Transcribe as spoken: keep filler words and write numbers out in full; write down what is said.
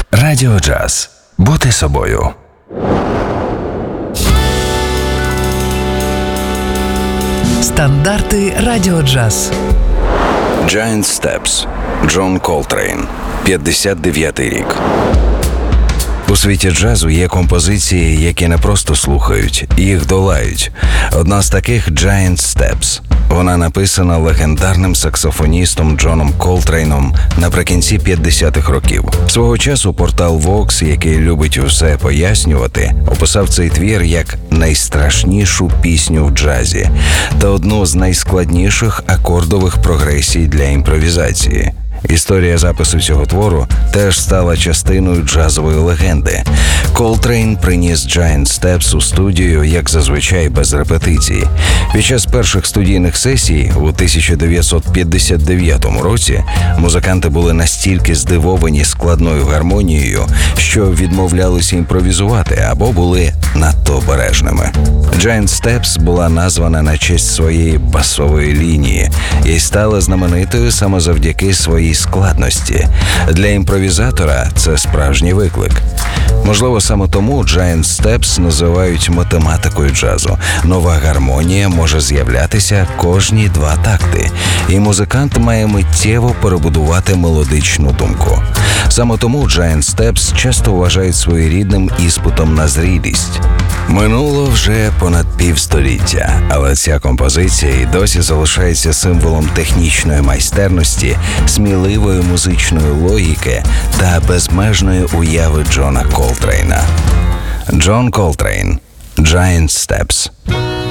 Радіо Джаз. Бути собою. Стандарти Радіо Джаз. Giant Steps. Джон Колтрейн. п'ятдесят дев'ятий рік. У світі джазу є композиції, які не просто слухають, їх долають. Одна з таких – Giant Steps. Вона написана легендарним саксофоністом Джоном Колтрейном наприкінці п'ятдесятих років. Свого часу портал Vox, який любить усе пояснювати, описав цей твір як найстрашнішу пісню в джазі та одну з найскладніших акордових прогресій для імпровізації. Історія запису цього твору теж стала частиною джазової легенди. Колтрейн приніс Giant Steps у студію, як зазвичай, без репетицій. Під час перших студійних сесій у тисяча дев'ятсот п'ятдесят дев'ятому році музиканти були настільки здивовані складною гармонією, що відмовлялися імпровізувати або були надто обережними. Giant Steps була названа на честь своєї басової лінії і стала знаменитою саме завдяки своїй складності. Для імпровізатора це справжній виклик. Можливо, саме тому Giant Steps називають математикою джазу. Нова гармонія може з'являтися кожні два такти, і музикант має миттєво перебудувати мелодичну думку. Саме тому Giant Steps часто вважають своєрідним іспитом на зрілість. Минуло вже понад півстоліття, але ця композиція і досі залишається символом технічної майстерності, сміливої музичної логіки та безмежної уяви Джона Колтрейна. Джон Колтрейн. Giant Steps.